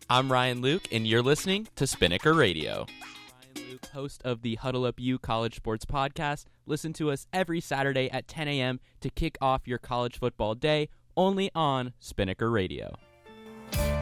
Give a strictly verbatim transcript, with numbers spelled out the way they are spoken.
I'm Ryan Luke, and you're listening to Spinnaker Radio. Ryan Luke, host of the Huddle Up U College Sports Podcast. Listen to us every Saturday at ten a.m. to kick off your college football day, only on Spinnaker Radio.